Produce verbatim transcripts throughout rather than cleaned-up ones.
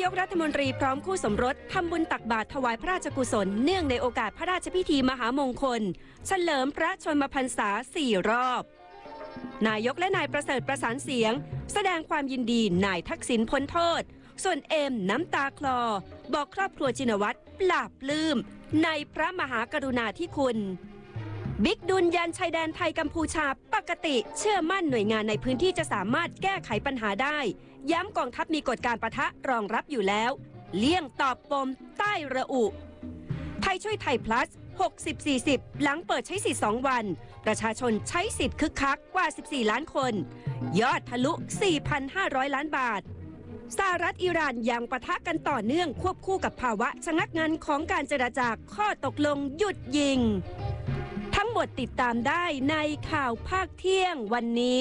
กรัฐมนตรีพร้อมคู่สมรสทำบุญตักบาตรถวายพระราชกุศลเนื่องในโอกาสพระราชพิธีมหามงคลเฉลิมพระชนมพรรษาสี่รอบนายกและนายประเสริฐประสานเสียงแสดงความยินดีนายทักษิณพ้นโทษส่วนเอ็มน้ำตาคลอบอกครอบครัวชินวัตรปลาบปลื้มในพระมหากรุณาธิคุณบิ๊กดุลยันชายแดนไทยกัมพูชาปกติเชื่อมั่นหน่วยงานในพื้นที่จะสามารถแก้ไขปัญหาได้ย้ำกองทัพมีกฎการปะทะรองรับอยู่แล้วเลี่ยงตอบปมใต้ระอุไทยช่วยไทย plus หกสิบ สี่สิบ หลังเปิดใช้สิทธิ์สองวันประชาชนใช้สิทธิ์คึกคักกว่าสิบสี่ล้านคนยอดทะลุ สี่พันห้าร้อย ล้านบาทสหรัฐอิหร่านยังปะทะกันต่อเนื่องควบคู่กับภาวะชะงักงันของการเจรจาข้อตกลงหยุดยิงทั้งหมดติดตามได้ในข่าวภาคเที่ยงวันนี้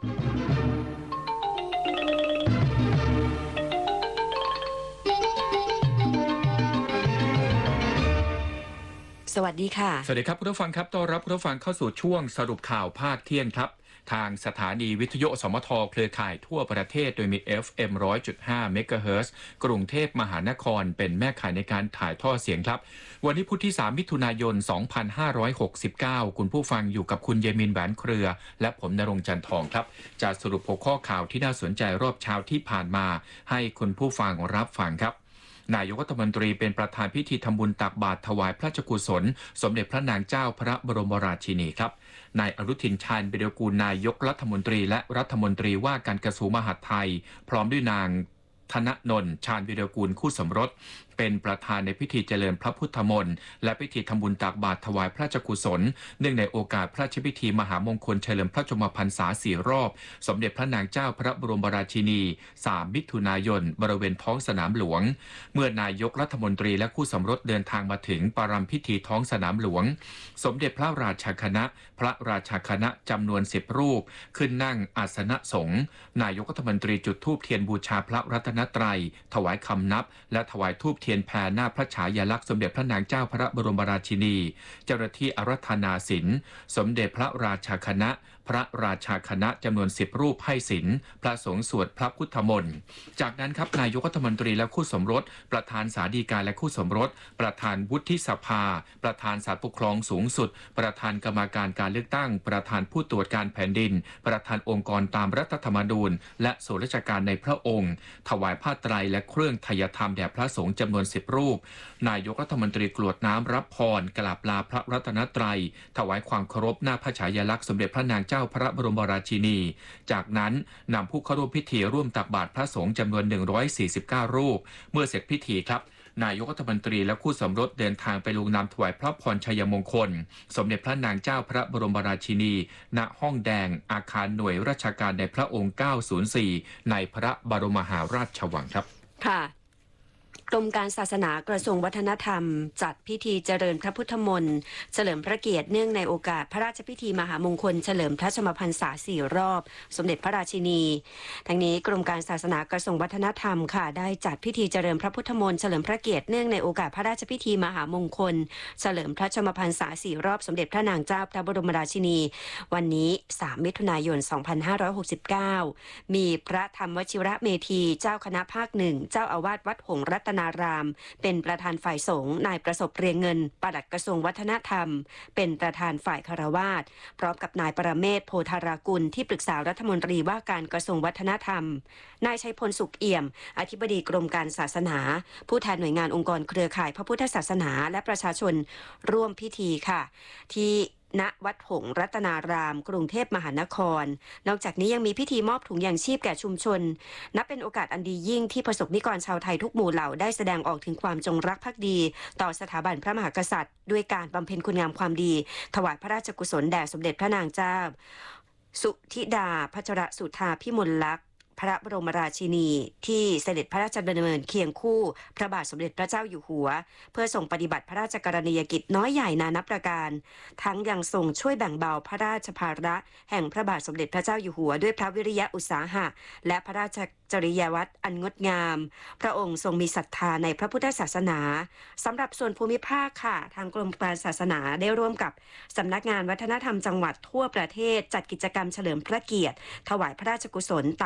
สวัสดีค่ะสวัสดีครับคุณผู้ฟังครับต้อนรับคุณผู้ฟังเข้าสู่ช่วงสรุปข่าวภาคเที่ยงครับทางสถานีวิทยุสมทเครือข่ายทั่วประเทศโดยมี เอฟ เอ็ม หนึ่งร้อยจุดห้า เมกะเฮิรตซ์กรุงเทพมหานครเป็นแม่ข่ายในการถ่ายทอดเสียงครับวันนี้พุธที่สามมิถุนายนสองพันห้าร้อยหกสิบเก้าคุณผู้ฟังอยู่กับคุณเยมินแหวนเครือและผมณรงค์จันทองครับจะสรุปหัวข้อข่าวที่น่าสนใจรอบเช้าที่ผ่านมาให้คุณผู้ฟังรับฟังครับนายกรัฐมนตรีเป็นประธานพิธีทำบุญตักบาตรถวายพระราชกุศลสมเด็จพระนางเจ้าพระบรมราชินีครับนายอนุทินชาญวิรากูลนายกรัฐมนตรีและรัฐมนตรีว่าการกระทรวงมหาดไทยพร้อมด้วยนางธนนนท์ชาญวิรากูลคู่สมรสเป็นประธานในพิธีเจริญพระพุทธมนต์และพิธีทำบุญตักบาตรถวายพระราชกุศลเนื่องในโอกาสพระราชพิธีมหามงคลเฉลิมพระชนมพรรษาสี่รอบสมเด็จพระนางเจ้าพระบรมราชินีสามมิถุนายนบริเวณท้องสนามหลวงเมื่อนายกรัฐมนตรีและคู่สมรสเดินทางมาถึงปรำพิธีท้องสนามหลวงสมเด็จพระราชาคณะพระราชาคณะจำนวนสิบรูปขึ้นนั่งอาสนะสงฆ์นายกรัฐมนตรีจุดธูปเทียนบูชาพระรัตนตรัยถวายคำนับและถวายธูปเทียนแผ่หน้าพระฉายาลักษณ์สมเด็จพระนางเจ้าพระบรมราชินีเจ้าหน้าที่อารัธนาศีลสมเด็จพระราชาคณะพระราชาคณะจำนวนสิบรูปให้ศีลพระสงฆ์สวดพระพุทธมนต์จากนั้นครับนายกรัฐมนตรีและคู่สมรสประธานศาลฎีกาและคู่สมรสประธานวุฒิสภาประธานศาลปกครองสูงสุดประธานกรรมการการเลือกตั้งประธานผู้ตรวจการแผ่นดินประธานองค์กรตามรัฐธรรมนูญและส่วนราชการในพระองค์ถวายผ้าไตรและเครื่องไทยธรรมแด่พระสงฆ์จำนวนสิบรูปนายกรัฐมนตรีกรวดน้ำรับพรกราบลาพระรัตนตรัยถวายความเคารพหน้าพระฉายาลักษณ์สมเด็จพระนางเจ้าพระบรมราชินีจากนั้นนำผู้เข้าร่วมพิธีร่วมตักบาตรพระสงฆ์จำนวนหนึ่งร้อยสี่สิบเก้ารูปเมื่อเสร็จพิธีครับนายกรัฐมนตรีและคู่สมรสเดินทางไปลงนามถวายพระพรชัยมงคลสมเด็จพระนางเจ้าพระบรมราชินีณห้องแดงอาคารหน่วยราชการในพระองค์เก้าศูนย์สี่ในพระบรมมหาราชวังครับค่ะกรมการศาสนากระทรวงวัฒนธรรมจัดพิธีเจริญพระพุทธมนต์เฉลิมพระเกียรติเนื่องในโอกาสพระราชพิธีมหามงคลเฉลิมพระชนมพรรษาสี่รอบสมเด็จพระราชินีทั้งนี้กรมการศาสนากระทรวงวัฒนธรรมค่ะได้จัดพิธีเจริญพระพุทธมนต์เฉลิมพระเกียรติเนื่องในโอกาสพระราชพิธีมหามงคลเฉลิมพระชนมพรรษาสี่รอบสมเด็จพระนางเจ้าพระบรมราชินีวันนี้สามมิถุนายนสองพันห้าร้อยหกสิบเก้ามีพระธรรมวชิระเมธีเจ้าคณะภาคหนึ่งเจ้าอาวาสวัดหงส์รัตนารามเป็นประธานฝ่ายสงฆ์นายประสบเรียงเงินปลัดกระทรวงวัฒนธรรมเป็นประธานฝ่ายคฤหัสถ์พร้อมกับนายปรเมศโพธารากุลที่ปรึกษารัฐมนตรีว่าการกระทรวงวัฒนธรรมนายชัยพลสุขเอี่ยมอธิบดีกรมการศาสนาผู้แทนหน่วยงานองค์กรเครือข่ายพระพุทธศาสนาและประชาชนร่วมพิธีค่ะที่ณวัดหงส์รัตนารามกรุงเทพมหานครนอกจากนี้ยังมีพิธีมอบถุงยางชีพแก่ชุมชนนับเป็นโอกาสอันดียิ่งที่ประสบนิกรชาวไทยทุกหมู่เหล่าได้แสดงออกถึงความจงรักภักดีต่อสถาบันพระมหากษัตริย์ด้วยการบำเพ็ญคุณงามความดีถวายพระราชกุศลแด่สมเด็จพระนางเจ้าสุธิดาพัชรสุธาพิมลลักษณ์พระบรมราชินีที่เสด็จพระราชดำเนินเคียงคู่พระบาทสมเด็จพระเจ้าอยู่หัวเพื่อทรงปฏิบัติพระราชกรณียกิจน้อยใหญ่นานับประการทั้งยังทรงช่วยแบ่งเบาพระราชภาระแห่งพระบาทสมเด็จพระเจ้าอยู่หัวด้วยพระวิริยะอุตสาหะและพระราชจริยวัตรอันงดงามพระองค์ทรงมีศรัทธาในพระพุทธศาสนาสำหรับส่วนภูมิภาคค่ะทางกรมการศาสนาได้ร่วมกับสำนักงานวัฒนธรรมจังหวัดทั่วประเทศจัดกิจกรรมเฉลิมพระเกียรติถวายพระราชกุศลตามบริบท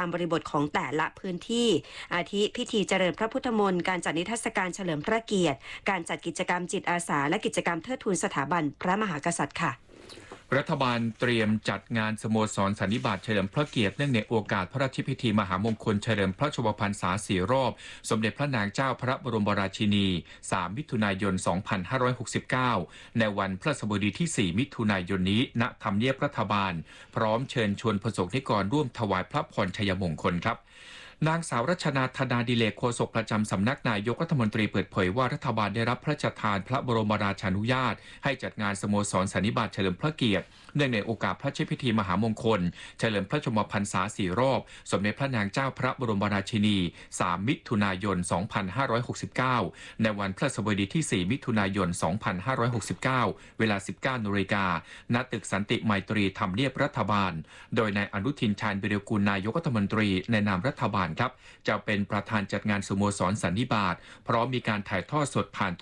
ชน์ของแต่ละพื้นที่อาทิพิธีเจริญพระพุทธมนต์การจัดนิทรรศการเฉลิมพระเกียรติการจัดกิจกรรมจิตอาสาและกิจกรรมเทิดทูนสถาบันพระมหากษัตริย์ค่ะรัฐบาลเตรียมจัดงานสโมสรสันนิบาตเฉลิมพระเกียรติเนื่องในโอกาสพระราชพิธีมหามงคลเฉลิมพระชนมพรรษาสี่รอบสมเด็จพระนางเจ้าพระบรมราชินีสามมิถุนายนสองพันห้าร้อยหกสิบเก้าในวันพฤหัสบดีที่สี่มิถุนายนนี้ณทำเนียบรัฐบาลพร้อมเชิญชวนประสบนิกรร่วมถวายพระพรชัยมงคลครับนางสาวรัชนาธนาดิเลกโฆษกประจำสำนักนายกรัฐมนตรีเปิดเผยว่ารัฐบาลได้รับพระราชทานพระบรมราชานุญาตให้จัดงานสโมสรสันนิบาตเฉลิมพระเกียรติเนื่องในโอกาสพระราชพิธีมหามงคลเฉลิมพระชนมพรรษาสี่รอบสมเด็จพระนางเจ้าพระบรมราชินีสามมิถุนายนสองพันห้าร้อยหกสิบเก้าในวันพฤหัสบดีที่สี่มิถุนายนสองพันห้าร้อยหกสิบเก้าเวลา สิบเก้านาฬิกา ณ ตึกสันติไมตรีทำเนียบรัฐบาลโดยนายอนุทินชาญวิรากูลนายกรัฐมนตรีในนามรัฐบาลครับจะเป็นประธานจัดงานสโมสรสันนิบาตพร้อมมีการถ่ายทอดสดผ่าน